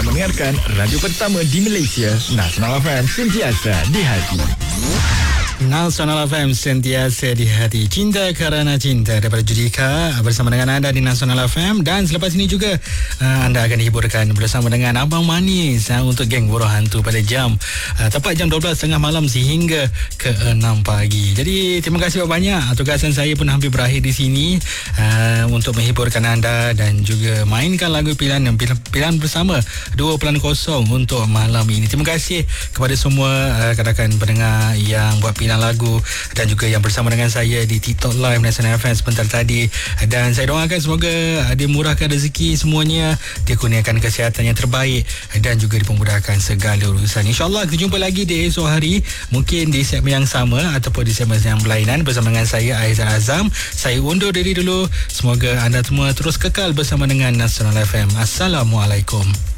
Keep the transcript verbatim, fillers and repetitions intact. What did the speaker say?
Anda mendengarkan radio pertama di Malaysia, Nasional F M, sentiasa di hati. Nasional F M, sentiasa di hati. Cinta Kerana Cinta daripada Judika bersama dengan anda di Nasional F M. Dan selepas ini juga uh, anda akan dihiburkan bersama dengan Abang Manis uh, untuk geng Buruh Hantu pada jam uh, tepat jam dua belas tiga puluh malam sehingga ke enam pagi. Jadi terima kasih banyak. Tugasan saya pun hampir berakhir di sini uh, untuk menghiburkan anda dan juga mainkan lagu pilihan pilihan bersama dua kosong untuk malam ini. Terima kasih kepada semua uh, rakan-rakan pendengar yang buat pilihan lagu dan juga yang bersama dengan saya di TikTok Live Nasional F M sebentar tadi. Dan saya doakan semoga dia murahkan rezeki semuanya, dia kurniakan kesihatan yang terbaik dan juga dipermudahkan segala urusan. InsyaAllah kita jumpa lagi di esok hari, mungkin di segmen yang sama ataupun di segmen yang berlainan bersama dengan saya Aizal Azam. Saya undur diri dulu. Semoga anda semua terus kekal bersama dengan Nasional F M. Assalamualaikum.